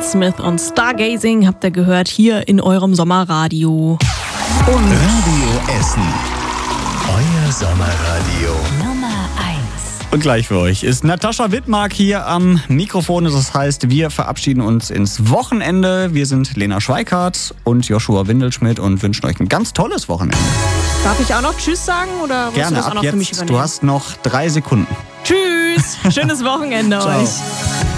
Smith und Stargazing habt ihr gehört hier in eurem Sommerradio. Und Radio Essen. Euer Sommerradio. Nummer 1. Und gleich für euch ist Natascha Wittmark hier am Mikrofon. Das heißt, wir verabschieden uns ins Wochenende. Wir sind Lena Schweikart und Joshua Windelschmidt und wünschen euch ein ganz tolles Wochenende. darf ich auch noch Tschüss sagen oder musst du Gerne, das auch ab noch für mich jetzt. übernehmen? Du hast noch 3 Sekunden. Tschüss, schönes Wochenende Ciao. euch.